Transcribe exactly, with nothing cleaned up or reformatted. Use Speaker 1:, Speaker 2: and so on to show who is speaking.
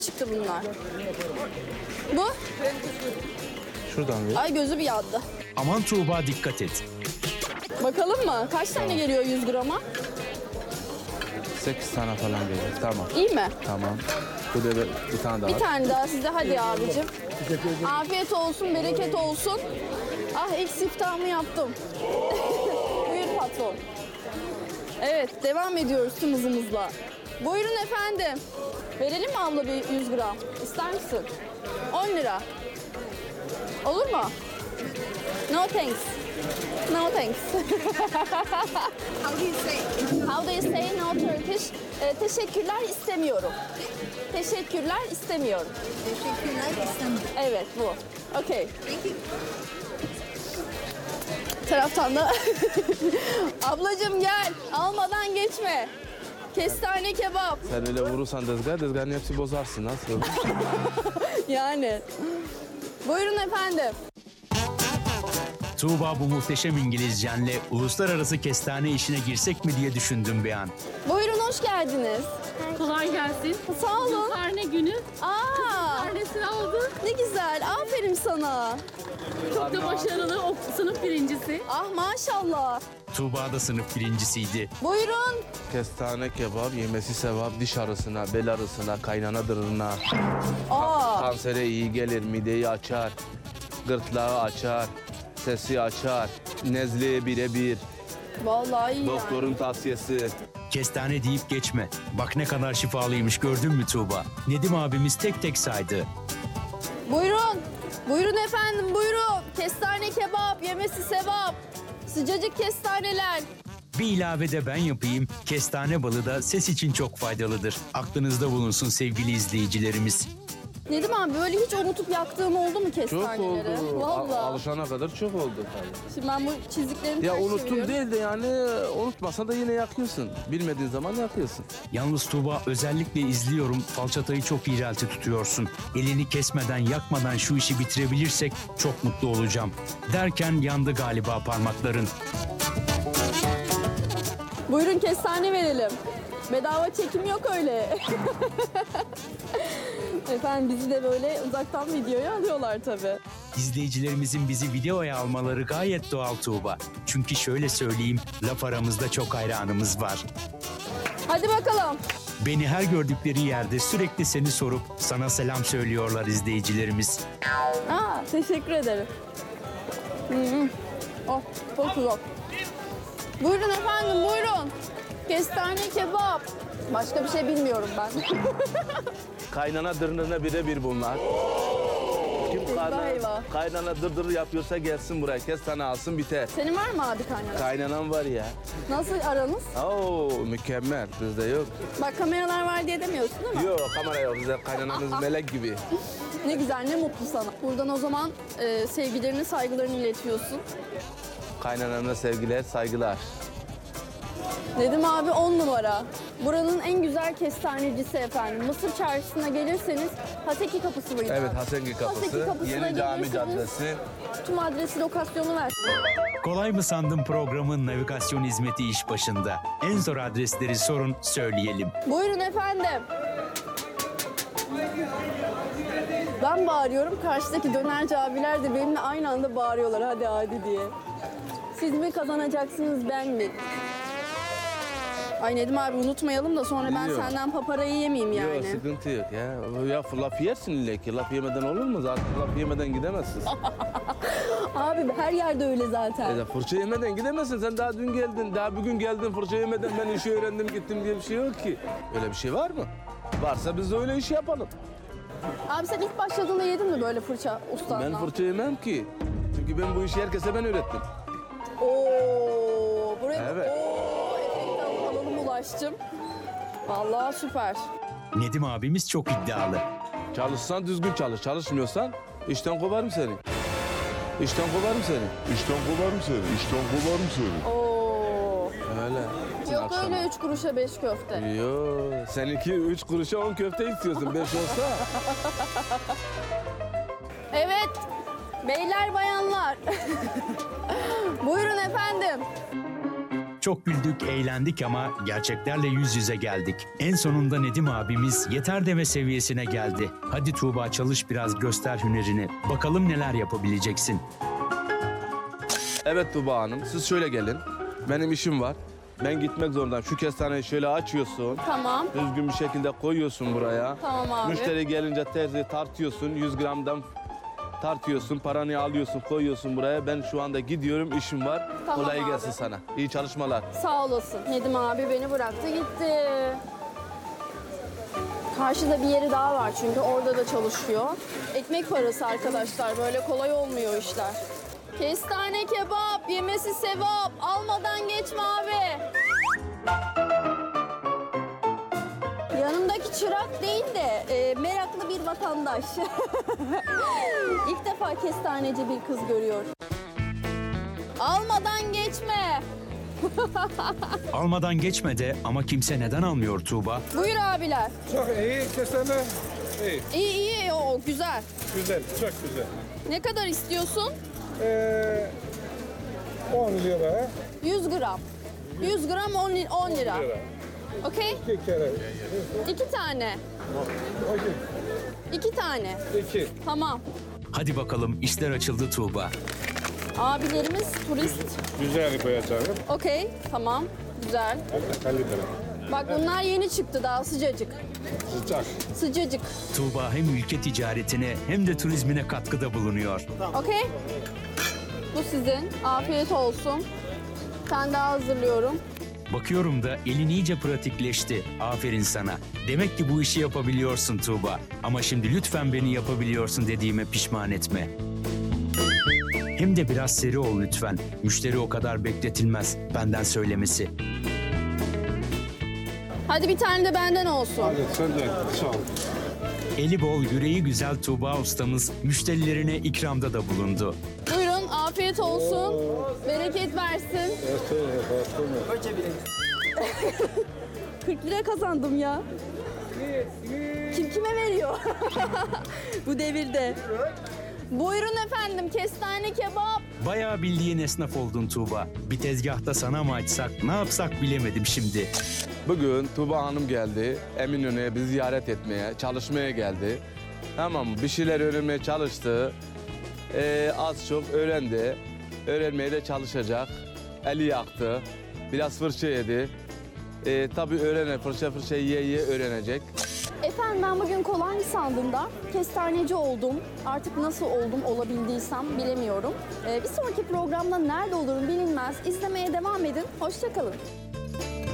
Speaker 1: çıktı bunlar. Bu?
Speaker 2: Şuradan ver.
Speaker 1: Ay gözü bir yandı.
Speaker 3: Aman Tuğba dikkat et.
Speaker 1: Bakalım mı? Kaç tane geliyor yüz grama?
Speaker 2: sekiz tane falan geliyor. Tamam.
Speaker 1: İyi mi?
Speaker 2: Tamam. Bu da bir, bir tane daha.
Speaker 1: Bir tane daha size hadi abicim. Afiyet olsun, bereket olsun. Ah ilk siftahımı yaptım. Buyur patron. Evet devam ediyoruz tüm hızımızla. Buyurun efendim. Verelim mi abla bir yüz gram? İster misin? on lira. Olur mu? No thanks. No thanks.
Speaker 4: How do you say?
Speaker 1: How do you say no Turkish? Ee, teşekkürler istemiyorum. Teşekkürler istemiyorum.
Speaker 4: Teşekkürler İstanbul.
Speaker 1: Evet bu. Okay.
Speaker 4: Thank you.
Speaker 1: Taraftan da ablacığım gel almadan geçme. Kestane kebap
Speaker 2: Sen öyle vurursan tezgah, tezgahın hepsi bozarsın. Nasıl?
Speaker 1: yani. Buyurun efendim.
Speaker 3: Tuğba bu muhteşem İngilizcenle uluslararası kestane işine girsek mi diye düşündüm bir an.
Speaker 1: Buyurun hoş geldiniz.
Speaker 5: Kolay gelsin.
Speaker 1: Sağ olun.
Speaker 5: Karne günü.
Speaker 1: Aa,
Speaker 5: Karnesini aldı.
Speaker 1: ne güzel. Aferin sana.
Speaker 5: Çok da başarılı. O sınıf birincisi.
Speaker 1: Ah maşallah.
Speaker 3: Tuğba da sınıf birincisiydi.
Speaker 1: Buyurun.
Speaker 2: Kestane kebap yemesi sevap, diş arasına, bel arasına, kaynana dırına.
Speaker 1: Aa,
Speaker 2: Kansere iyi gelir, mideyi açar, gırtlağı açar, sesi açar, nezleye birebir,
Speaker 1: vallahi iyi yani.
Speaker 2: doktorun tavsiyesi.
Speaker 3: Kestane deyip geçme. Bak ne kadar şifalıymış gördün mü Tuğba? Nedim abimiz tek tek saydı.
Speaker 1: Buyurun. Buyurun efendim buyurun. Kestane kebap yemesi sevap. Sıcacık kestaneler.
Speaker 3: Bir ilave de ben yapayım. Kestane balı da ses için çok faydalıdır. Aklınızda bulunsun sevgili izleyicilerimiz.
Speaker 1: Nedim abi böyle hiç unutup yaktığım oldu mu
Speaker 2: Çok
Speaker 1: kestaneleri?
Speaker 2: oldu.
Speaker 1: Vallahi.
Speaker 2: Al- alışana kadar çok oldu tabii.
Speaker 1: Şimdi ben bu çiziklerini
Speaker 2: Ya
Speaker 1: ters
Speaker 2: unuttum
Speaker 1: çeviriyorum.
Speaker 2: değil de yani unutmasan da yine yakıyorsun. Bilmediğin zaman yakıyorsun.
Speaker 3: Yalnız Tuğba özellikle izliyorum. Falçatayı çok iğrelti tutuyorsun. Elini kesmeden yakmadan şu işi bitirebilirsek çok mutlu olacağım. Derken yandı galiba parmakların.
Speaker 1: Buyurun kestane verelim. Bedava çekim yok öyle. Efendim bizi de böyle uzaktan videoya alıyorlar tabii.
Speaker 3: İzleyicilerimizin bizi videoya almaları gayet doğal Tuğba. Çünkü şöyle söyleyeyim, laf aramızda çok hayranımız var.
Speaker 1: Hadi bakalım.
Speaker 3: Beni her gördükleri yerde sürekli seni sorup sana selam söylüyorlar izleyicilerimiz.
Speaker 1: Aa, teşekkür ederim. Hı hı. Oh, çok güzel. Buyurun efendim, buyurun. Kestane kebap. Başka bir şey bilmiyorum ben.
Speaker 2: Kaynana dırnına birebir bunlar. Kim
Speaker 1: Eyvah,
Speaker 2: kaynana,
Speaker 1: eyvah.
Speaker 2: kaynana dırdır yapıyorsa gelsin buraya. Kestane alsın biter.
Speaker 1: Senin var mı abi kaynana?
Speaker 2: Kaynanam var ya.
Speaker 1: Nasıl aranız?
Speaker 2: Oo mükemmel. Bizde yok.
Speaker 1: Bak kameralar var diye demiyorsun değil mi?
Speaker 2: Yok kamera yok. Bizde kaynanamız melek gibi.
Speaker 1: Ne güzel, ne mutlu sana. Buradan o zaman e, sevgilerini, saygılarını iletiyorsun.
Speaker 2: Kaynanamla sevgiler, saygılar.
Speaker 1: Dedim abi on numara. Buranın en güzel kestanecisi efendim. Mısır Çarşısı'na gelirseniz Haseki Kapısı mıydı?
Speaker 2: Evet Hasengi
Speaker 1: Haseki
Speaker 2: Kapısı,
Speaker 1: Kapısı'na
Speaker 2: Yeni Cami
Speaker 1: gelirseniz
Speaker 2: Caddesi.
Speaker 1: Tüm adresi, lokasyonu ver.
Speaker 3: Kolay mı sandın programın navigasyon hizmeti iş başında? En zor adresleri sorun, söyleyelim.
Speaker 1: Buyurun efendim. Ben bağırıyorum, karşıdaki dönerci abiler de benimle aynı anda bağırıyorlar hadi hadi diye. Siz mi kazanacaksınız ben mi? Ay Nedim abi unutmayalım da sonra ben
Speaker 2: Yok.
Speaker 1: senden paparayı yemeyeyim yani.
Speaker 2: Yok sıkıntı yok ya. Ya laf yersin ille ki. Laf yemeden olur mu? Zaten laf yemeden gidemezsin.
Speaker 1: Abi her yerde öyle zaten.
Speaker 2: Ya fırça yemeden gidemezsin. Sen daha dün geldin, daha bugün geldin fırça yemeden ben işi öğrendim gittim diye bir şey yok ki. Öyle bir şey var mı? Varsa biz de öyle iş yapalım.
Speaker 1: Abi sen ilk başladığında yedin mi böyle fırça ustandan?
Speaker 2: Ben fırça yemem ki. Çünkü ben bu işi herkese ben öğrettim.
Speaker 1: Oo, buraya
Speaker 2: Evet.
Speaker 1: Oo, efekten alalım ulaştım. Vallahi süper.
Speaker 3: Nedim abimiz çok iddialı.
Speaker 2: Çalışsan düzgün çalış. Çalışmıyorsan işten kovarım seni. İşten kovarım seni.
Speaker 6: İşten kovarım seni, işten kovarım seni.
Speaker 1: Oo.
Speaker 2: Öyle.
Speaker 1: Yok
Speaker 2: Akşam.
Speaker 1: öyle üç kuruşa beş köfte.
Speaker 2: Yo, seninki üç kuruşa on köfte istiyorsun. Beş olsa.
Speaker 1: Evet. Beyler bayanlar. Buyurun efendim.
Speaker 3: Çok güldük, eğlendik ama gerçeklerle yüz yüze geldik. En sonunda Nedim abimiz yeter deme seviyesine geldi. Hadi Tuğba çalış biraz, göster hünerini. Bakalım neler yapabileceksin.
Speaker 2: Evet Tuba Hanım, siz şöyle gelin. Benim işim var. Ben gitmek zorundayım. Şu kestaneyi şöyle açıyorsun.
Speaker 1: Tamam.
Speaker 2: Düzgün bir şekilde koyuyorsun buraya.
Speaker 1: Tamam abi.
Speaker 2: Müşteri gelince terzi tartıyorsun. yüz gramdan tartıyorsun. Paranı alıyorsun, koyuyorsun buraya. Ben şu anda gidiyorum, işim var.
Speaker 1: Tamam
Speaker 2: Kolay
Speaker 1: abi.
Speaker 2: gelsin sana. İyi çalışmalar.
Speaker 1: Sağ olasın. Nedim abi beni bıraktı gitti. Karşıda bir yeri daha var çünkü orada da çalışıyor. Ekmek parası arkadaşlar. Böyle kolay olmuyor işler. Kestane kebap, yemesi sevap. Almadan geçme abi. Yanımdaki çırak değil de e, meraklı bir vatandaş. İlk defa kestaneci bir kız görüyor. Almadan geçme.
Speaker 3: Almadan geçme de ama kimse neden almıyor Tuğba?
Speaker 1: Buyur abiler.
Speaker 7: Çok iyi, kestane iyi,
Speaker 1: İyi iyi o güzel.
Speaker 7: güzel, çok güzel.
Speaker 1: Ne kadar istiyorsun?
Speaker 7: Ee, on lira,
Speaker 1: yüz gram. yüz gram on, li- on lira.
Speaker 7: lira.
Speaker 1: Okey?
Speaker 7: İki kere.
Speaker 1: İki tane.
Speaker 7: Okey,
Speaker 1: İki tane.
Speaker 7: iki.
Speaker 1: Tamam.
Speaker 3: Hadi bakalım, işler açıldı Tuğba.
Speaker 1: Abilerimiz turist.
Speaker 7: Güzel koyacağım.
Speaker 1: Okey. Tamam. Güzel.
Speaker 7: Kalibre.
Speaker 1: Bak bunlar yeni çıktı daha sıcacık.
Speaker 7: Sıcak.
Speaker 1: Sıcacık.
Speaker 3: Tuğba hem ülke ticaretine hem de turizmine katkıda bulunuyor.
Speaker 1: Okey? Bu sizin. Afiyet olsun. Ben daha hazırlıyorum.
Speaker 3: Bakıyorum da elin iyice pratikleşti. Aferin sana. Demek ki bu işi yapabiliyorsun Tuğba. Ama şimdi lütfen beni yapabiliyorsun dediğime pişman etme. Hem de biraz seri ol lütfen. Müşteri o kadar bekletilmez. Benden söylemesi.
Speaker 1: Hadi bir tane de benden olsun.
Speaker 7: Hadi sen de sağ ol.
Speaker 3: Eli bol, yüreği güzel Tuğba ustamız müşterilerine ikramda da bulundu.
Speaker 1: Buyurun afiyet olsun. Bereket versin. kırk lira kazandım ya. Kim kime veriyor? Bu devirde. Buyurun efendim kestane kebap.
Speaker 3: Bayağı bildiğin esnaf oldun Tuğba. Bir tezgahta sana mı açsak, ne yapsak bilemedim şimdi.
Speaker 2: Bugün Tuba Hanım geldi. Eminönü'ye bir ziyaret etmeye, çalışmaya geldi. Tamam mı? Bir şeyler öğrenmeye çalıştı. Ee, az çok öğrendi. Öğrenmeye de çalışacak. Eli yaktı. Biraz fırça yedi. Ee, tabii öğrenir. Fırça fırça yiye yiye öğrenecek.
Speaker 1: Efendim ben bugün kolay mı sandım da kestaneci oldum. Artık nasıl oldum olabildiysem bilemiyorum. Ee, bir sonraki programda nerede olurum bilinmez. İzlemeye devam edin. Hoşça kalın.